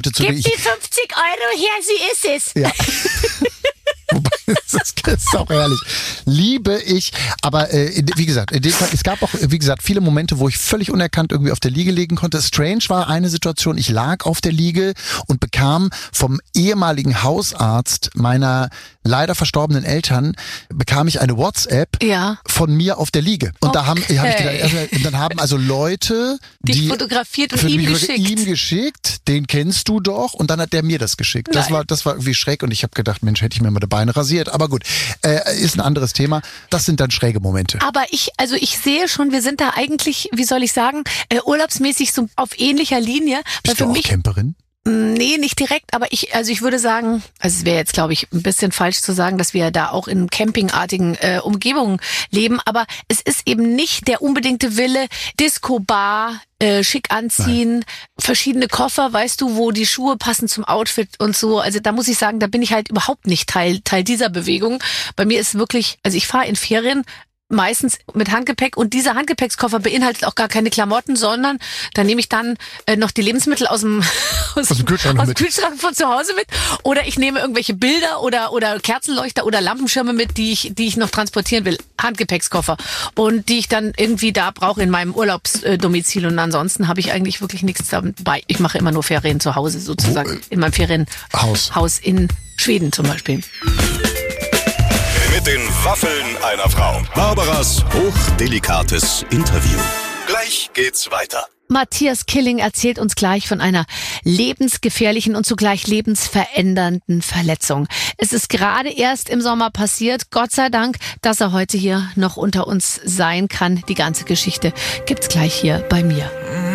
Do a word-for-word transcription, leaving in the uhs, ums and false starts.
Momente zu Gib denen die ich... fünfzig Euro her, sie ist es. Ja. Wobei, das ist auch ehrlich. Liebe ich, aber äh, wie gesagt, in dem Fall, es gab auch, wie gesagt, viele Momente, wo ich völlig unerkannt irgendwie auf der Liege liegen konnte. Strange war eine Situation, ich lag auf der Liege und bekam vom ehemaligen Hausarzt meiner leider verstorbenen Eltern, bekam ich eine WhatsApp Ja. von mir auf der Liege. Und Okay. da haben, hab ich gedacht, also, und dann haben also Leute, Dich die fotografiert und für ihm mich geschickt. ihm geschickt, den kennst du doch, und dann hat der mir das geschickt. Das Nein. war, das war irgendwie schräg und ich habe gedacht, Mensch, hätte ich mir mal die Beine rasiert. Aber gut, äh, ist ein anderes Thema. Das sind dann schräge Momente. Aber ich, also ich sehe schon, wir sind da eigentlich, wie soll ich sagen, äh, urlaubsmäßig so auf ähnlicher Linie. Weil Bist für du auch mich, Camperin? nee, nicht direkt, aber ich, also ich würde sagen, also es wäre jetzt, glaube ich, ein bisschen falsch zu sagen, dass wir da auch in campingartigen äh, Umgebungen leben, aber es ist eben nicht der unbedingte Wille, Disco-Bar, äh, schick anziehen, Nein. verschiedene Koffer, weißt du, wo die Schuhe passen zum Outfit und so. Also da muss ich sagen, da bin ich halt überhaupt nicht Teil, Teil dieser Bewegung. Bei mir ist wirklich, also ich fahre in Ferien meistens mit Handgepäck und dieser Handgepäckskoffer beinhaltet auch gar keine Klamotten, sondern da nehme ich dann äh, noch die Lebensmittel aus dem, aus, aus dem Kühlschrank, aus dem mit. Kühlschrank von zu Hause mit oder ich nehme irgendwelche Bilder oder oder Kerzenleuchter oder Lampenschirme mit, die ich die ich noch transportieren will, Handgepäckskoffer und die ich dann irgendwie da brauche in meinem Urlaubsdomizil und ansonsten habe ich eigentlich wirklich nichts dabei. Ich mache immer nur Ferien zu Hause sozusagen, in meinem Ferienhaus Haus in Schweden zum Beispiel. Mit den Waffeln einer Frau. Barbaras hochdelikates Interview. Gleich geht's weiter. Matthias Killing erzählt uns gleich von einer lebensgefährlichen und zugleich lebensverändernden Verletzung. Es ist gerade erst im Sommer passiert. Gott sei Dank, dass er heute hier noch unter uns sein kann. Die ganze Geschichte gibt's gleich hier bei mir.